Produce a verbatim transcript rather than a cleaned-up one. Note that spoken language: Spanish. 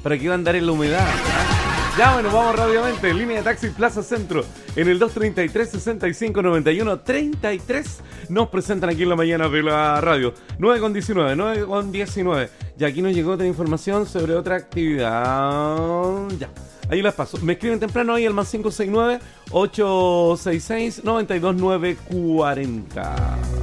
¿Para qué va a andar en la humedad? ¿Ah? Ya, bueno, vamos rápidamente. Línea de taxi Plaza Centro. En el dos treinta y tres, sesenta y cinco, noventa y uno, treinta y tres. Nos presentan aquí en la mañana de la radio. nueve con diecinueve, nueve con diecinueve. Y aquí nos llegó otra información sobre otra actividad. Ya. Ahí las paso. Me escriben temprano ahí al más cinco seis nueve, ocho seis seis, nueve dos nueve cuarenta.